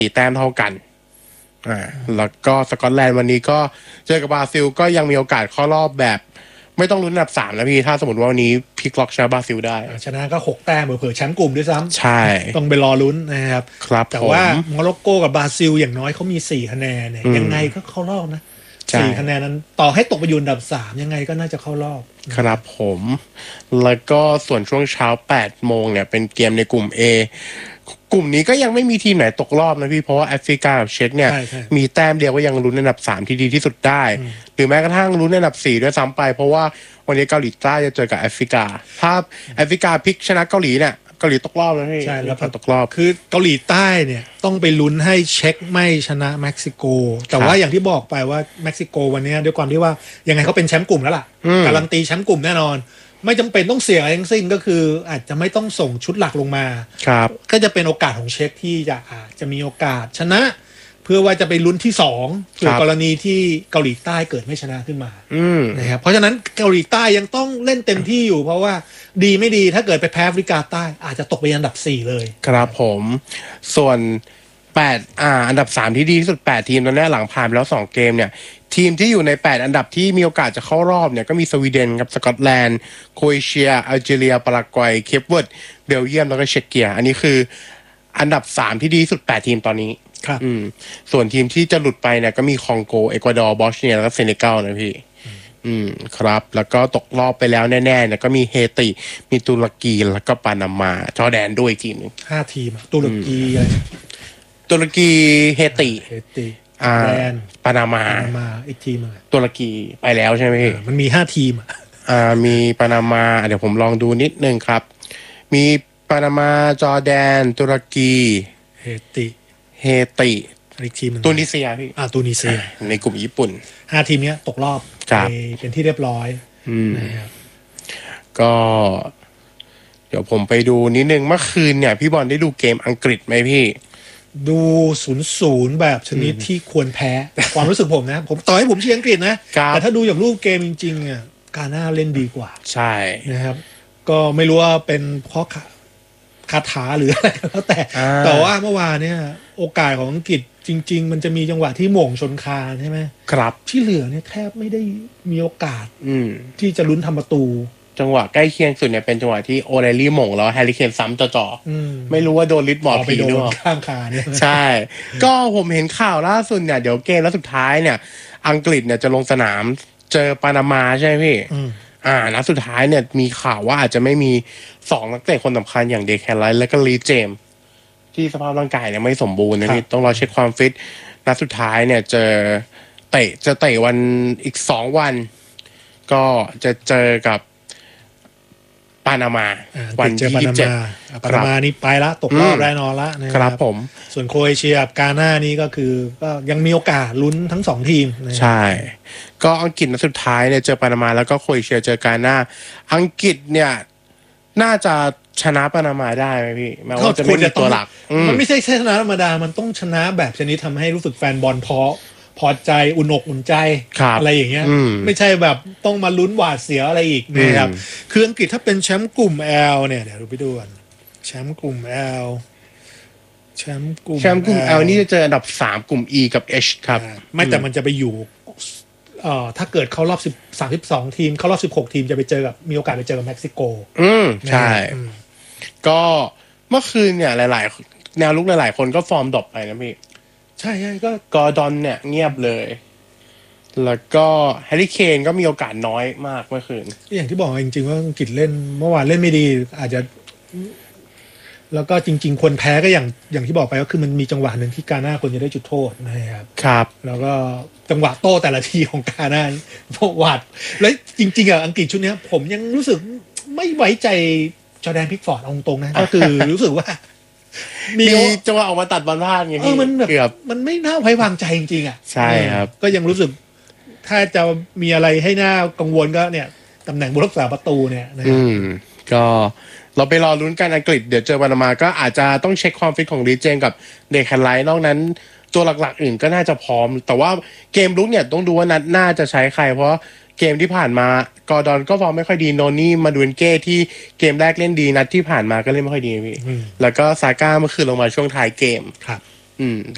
4 แต้มเท่ากันแล้วก็สกอตแลนด์วันนี้ก็เจอกับบราซิลก็ยังมีโอกาสเข้ารอบแบบไม่ต้องลุ้นอันดับ3แล้วพี่ถ้าสมมติว่าวันนี้พลิกล็อกชนะบราซิลได้ชนะก็6 แต้มเผื่อแชมป์กลุ่มด้วยซ้ำใช่ต้องไปรอลุ้นนะครับแต่ว่าโมร็อกโกกับบราซิลอย่างน้อยเขามี4 คะแนนเนี่ยยังไงก็เข้ารอบนะ4 คะแนนนั้นต่อให้ตกไปอยู่อันดับ3ยังไงก็น่าจะเข้ารอบครับผมแล้วก็ส่วนช่วงเช้า 8 โมงเนี่ยเป็นเกมในกลุ่ม A กลุ่มนี้ก็ยังไม่มีทีมไหนตกรอบนะพี่เพราะว่าแอฟริกากับเช็กเนี่ยมีแต้มเดียวก็ยังลุ้นอันดับ3ที่ดีที่สุดได้หรือแม้กระทั่งลุ้นอันดับ4ด้วยซ้ำไปเพราะว่าวันนี้เกาหลีใต้จะเจอกับแอฟริกาถ้าแอฟริกาพลิกชนะเกาหลีเนี่ยเกาหลีตกรอบแล้วพี่ใช่แล้วตกรอบคือเกาหลีใต้เนี่ยต้องไปลุ้นให้เช็กไม่ชนะเม็กซิโกแต่ว่าอย่างที่บอกไปว่าเม็กซิโกวันนี้ด้วยความที่ว่ายังไงเขาเป็นแชมป์กลุ่มแล้วล่ะการันตีแชมป์กลุ่มแน่นอนไม่จำเป็นต้องเสี่ยงอะไรทั้งสิ้นก็คืออาจจะไม่ต้องส่งชุดหลักลงมาครับก็จะเป็นโอกาสของเช็กที่อาจจะมีโอกาสชนะเพื่อว่าจะไปลุ้นที่2เผื่อกรณีที่เกาหลีใต้เกิดไม่ชนะขึ้นมานะครับเพราะฉะนั้นเกาหลีใต้ยังต้องเล่นเต็มที่อยู่เพราะว่าดีไม่ดีถ้าเกิดไปแพ้แอฟริกาใต้อาจจะตกไปอันดับ4เลยครับผมส่วนอันดับ3ที่ดีที่สุด8ทีมตอนนี้หลังผ่านไปแล้ว2เกมเนี่ยทีมที่อยู่ใน8อันดับที่มีโอกาสจะเข้ารอบเนี่ยก็มีสวีเดนกับสกอตแลนด์โครเอเชียอัลจีเรียปารากวัยเคปเวิร์ดเบลเยียมแล้วก็เช็กเกียอันนี้คืออันดับ3ที่ดีที่สุด8ทีมตอนนี้ครับส่วนทีมที่จะหลุดไปเนี่ยก็มีคองโกเอกวาดอร์บอสเนียแล้วก็เซเนกัลนะพี่ครับแล้วก็ตกรอบไปแล้วแน่ๆเนี่ยก็มีเฮติมีตุรกีแล้วก็ปานามาจอร์แดนด้วยทีมนึง 5 ทีมตุรกีอะไรตุรกีเฮติแดนปานามาอีกทีมตุรกีไปแล้วใช่ไหมพี่มันมี5 ทีมมีปานามาเดี๋ยวผมลองดูนิดนึงครับมีปานามาจอร์แดนตุรกีเฮติอีกทีมนึงตูนิเซียพี่ตูนิเซียในกลุ่มญี่ปุ่น 5 ทีมนี้ตกรอบเป็นที่เรียบร้อยนะครับก็เดี๋ยวผมไปดูนิดนึงเมื่อคืนเนี่ยพี่บอลได้ดูเกมอังกฤษไหมพี่ดู0-0แบบชนิดที่ควรแพ้ความรู้สึกผมนะผมต่อให้ผมเชียร์อังกฤษนะแต่ถ้าดูอย่างรูปเกมจริงๆอ่ะกาน่าเล่นดีกว่าใช่นะครับก็ไม่รู้ว่าเป็นเพราะคาถาหรืออะไรแล้วแต่ว่าเมื่อวานเนี่ยโอกาสของอังกฤษจริงๆมันจะมีจังหวะที่หม่งชนคานใช่ไหมครับที่เหลือเนี่ยแทบไม่ได้มีโอกาสที่จะลุ้นทำประตูจังหวะใกล้เคียงสุดเนี่ยเป็นจังหวะที่โอเรลลี่หม่งแล้วแฮร์รี่เคนซ้ำจ่อไม่รู้ว่าโดนลิดบอร์ดผีหรือเปล่าข้างคาเนี่ยใช่ก็ผมเห็นข่าวล่าสุดเนี่ยเดี๋ยวเกมแล้วสุดท้ายเนี่ยอังกฤษเนี่ยจะลงสนามเจอปานามาใช่ไหมพี่นัดสุดท้ายเนี่ยมีข่าวว่าอาจจะไม่มี2 นักเตะคนสำคัญอย่างเดคแคนไลท์และก็ลีเจมส์ที่สภาพร่างกายเนี่ยไม่สมบูรณ์นะพี่ต้องรอเช็คความฟิตนัดสุดท้ายเนี่ยจะเตะวันอีก2 วันก็จะเจอกับปานามาวันที่27ปานามานี่ไปละตกรอบแน่นอนละนะครับผมส่วนโครเอเชียกับกาน่านี่ก็คือก็ยังมีโอกาสลุ้นทั้ง2 ทีมใช่ก็อังกฤษนัดสุดท้ายเนี่ยเจอปานามาแล้วก็โครเอเชียเจอกาน่าอังกฤษเนี่ยน่าจะชนะปานามาได้ไหมพี่แม้ว่าจะไม่มีตัวหลักมันไม่ใช่ชนะธรรมดามันต้องชนะแบบชนิดทำให้รู้สึกแฟนบอลพอใจอุ่นอกอุ่นใจอะไรอย่างเงี้ยไม่ใช่แบบต้องมาลุ้นหวาดเสียวอะไรอีกนะครับคืออังกฤษถ้าเป็นแชมป์กลุ่ม L เนี่ยเดี๋ยวเราไปดูกันแชมป์กลุ่ม L แชมป์กลุ่ม L นี่จะเจออันดับ3กลุ่ม E กับ H ครับไม่แต่มันจะไปอยู่ถ้าเกิดเข้ารอบ32 ทีมเข้ารอบ16 ทีมจะไปเจอกับมีโอกาสไปเจอกับเม็กซิโกใช่ก็เมื่อคืนเนี่ยหลายๆแนวลุกหลายๆคนก็ฟอร์มดรอปไปนะพี่ใช่ก็กอร์ดอนเนี่ยเงียบเลยแล้วก็แฮร์รี่เคนก็มีโอกาสน้อยมากเมื่อคืนอย่างที่บอกจริงๆว่าอังกฤษเล่นเมื่อวานเล่นไม่ดีอาจจะแล้วก็จริงๆคนแพ้ก็อย่างที่บอกไปก็คือมันมีจังหวะหนึ่งที่กาน่าควรจะได้จุดโทษนะครับครับแล้วก็จังหวะโต้แต่ละทีของกาน่าพวกวัดแล้วจริงๆอังกฤษชุดนี้ผมยังรู้สึกไม่ไว้ใจจอร์แดนพิกฟอร์ดเอาตรงนะก็คือรู้สึกว่ามีจังหวะออกมาตัดบอลพลาดไงพี่มันแบบมันไม่น่าไว้วางใจจริงใช่ครับก็ยังรู้สึกถ้าจะมีอะไรให้น่ากังวลก็เนี่ยตำแหน่งผู้รักษาประตูเนี่ยก็เราไปรอลุ้นกันอังกฤษเดี๋ยวเจอปานามาก็อาจจะต้องเช็คความฟิตของลีเจนกับเดคแคนไลท์นอกนั้นตัวหลักๆอื่นก็น่าจะพร้อมแต่ว่าเกมลุกเนี่ยต้องดูว่านัดน่าจะใช้ใครเพราะเกมที่ผ่านมากอร์ดอนก็ฟอร์มไม่ค่อยดีโนนี่มาดูนเก้ที่เกมแรกเล่นดีนัดที่ผ่านมาก็เล่นไม่ค่อยดีพี่แล้วก็ซาก้าเมื่อคืนลงมาช่วงท้ายเกมครับ